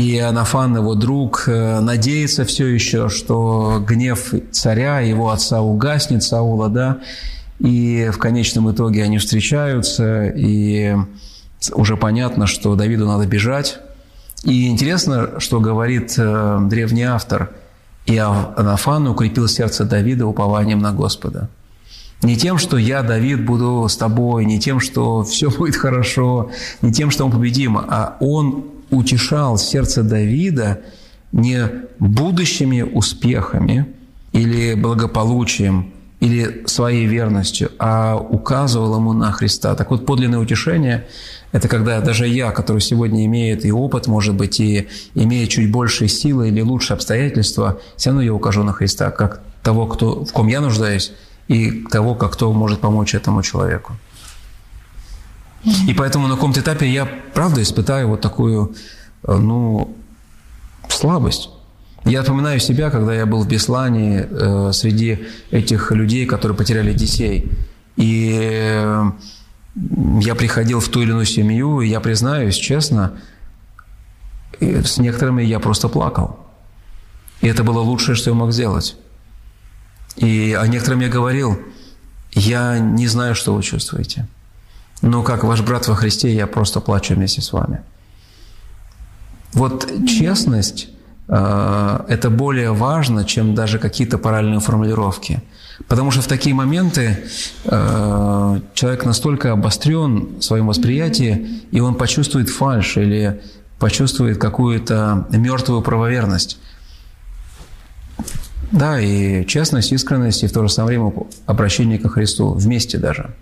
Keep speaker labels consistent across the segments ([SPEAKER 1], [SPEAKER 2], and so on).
[SPEAKER 1] И Иоаннафан, его друг, надеется все еще, что гнев царя, его отца угаснет, Саула, да, и в конечном итоге они встречаются, и уже понятно, что Давиду надо бежать. И интересно, что говорит древний автор: «И Иоаннафан укрепил сердце Давида упованием на Господа». Не тем, что я, Давид, буду с тобой, не тем, что все будет хорошо, не тем, что мы победим, а он утешал сердце Давида не будущими успехами или благополучием, или своей верностью, а указывал ему на Христа. Так вот, подлинное утешение – это когда даже я, который сегодня имеет и опыт, может быть, и имеет чуть больше силы или лучшие обстоятельства, все равно я укажу на Христа, как того, в ком я нуждаюсь, и того, как кто может помочь этому человеку. И поэтому на каком-то этапе я, правда, испытаю вот такую, слабость. Я вспоминаю себя, когда я был в Беслане среди этих людей, которые потеряли детей. И я приходил в ту или иную семью, и я признаюсь честно, с некоторыми я просто плакал. И это было лучшее, что я мог сделать. И о некоторым я говорил: я не знаю, что вы чувствуете, но как ваш брат во Христе я просто плачу вместе с вами. Вот честность – это более важно, чем даже какие-то параллельные формулировки. Потому что в такие моменты человек настолько обострен в своем восприятии, и он почувствует фальшь или почувствует какую-то мертвую правоверность. Да, и честность, искренность, и в то же самое время обращение ко Христу, вместе даже.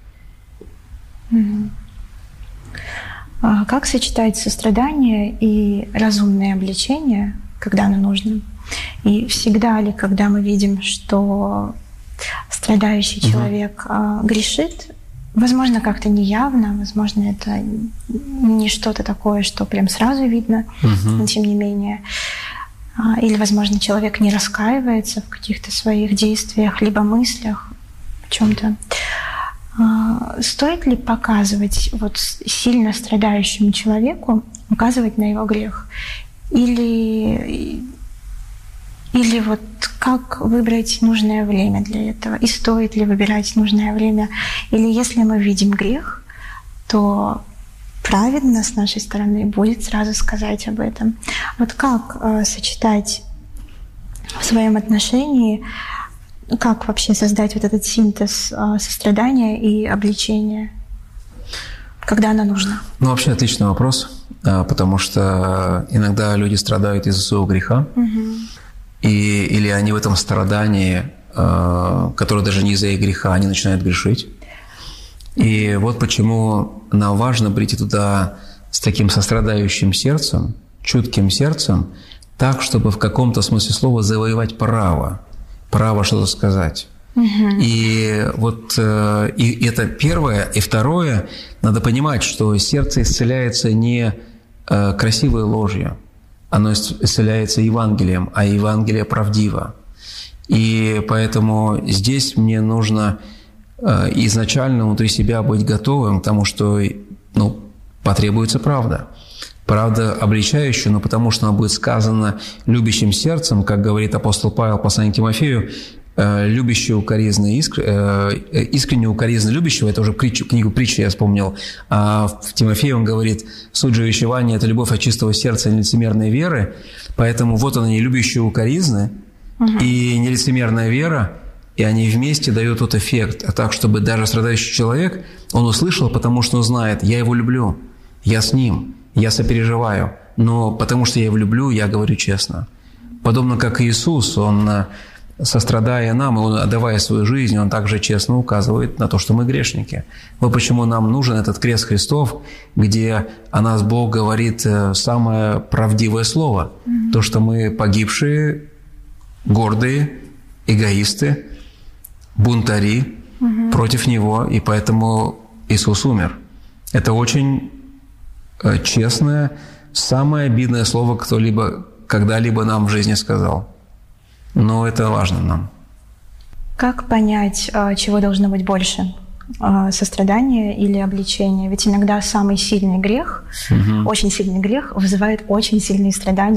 [SPEAKER 2] Как сочетать сострадание и разумное обличение, когда оно нужно? И всегда ли, когда мы видим, что страдающий человек грешит, возможно, как-то неявно, возможно, это не что-то такое, что прям сразу видно, но тем не менее, или, возможно, человек не раскаивается в каких-то своих действиях, либо мыслях, в чем-то. Стоит ли показывать вот сильно страдающему человеку, указывать на его грех? Или вот как выбрать нужное время для этого? И стоит ли выбирать нужное время? Или если мы видим грех, то праведно с нашей стороны будет сразу сказать об этом. Вот как сочетать в своем отношении, как вообще создать вот этот синтез сострадания и обличения, когда оно нужно?
[SPEAKER 1] Вообще отличный вопрос, потому что иногда люди страдают из-за своего греха, или они в этом страдании, которое даже не из-за их греха, они начинают грешить. И вот почему нам важно прийти туда с таким сострадающим сердцем, чутким сердцем, так, чтобы в каком-то смысле слова завоевать право что-то сказать. И вот и это первое. И второе, надо понимать, что сердце исцеляется не красивой ложью, оно исцеляется Евангелием, а Евангелие правдиво. И поэтому здесь мне нужно изначально внутри себя быть готовым к тому, что потребуется правда. Правда обличающая, но потому что она будет сказана любящим сердцем, как говорит апостол Павел в послании к Тимофею, любящий укоризны, искренне укоризны любящего, это уже книгу притчи я вспомнил, а в Тимофею он говорит: суть же увещевания – это любовь от чистого сердца и нелицемерной веры, поэтому вот они, любящие укоризны и нелицемерная вера, и они вместе дают тот эффект, а так, чтобы даже страдающий человек, он услышал, потому что он знает: я его люблю, я с ним, я сопереживаю, но потому что я его люблю, я говорю честно. Подобно как Иисус, Он, сострадая нам, Он, отдавая свою жизнь, Он также честно указывает на то, что мы грешники. Вот почему нам нужен этот крест Христов, где о нас Бог говорит самое правдивое слово. То, что мы погибшие, гордые, эгоисты, бунтари против Него, и поэтому Иисус умер. Это очень честное, самое обидное слово, кто-либо когда-либо нам в жизни сказал. Но это важно нам.
[SPEAKER 2] Как понять, чего должно быть больше? сострадания или обличения. Ведь иногда самый сильный грех, очень сильный грех, вызывает очень сильные страдания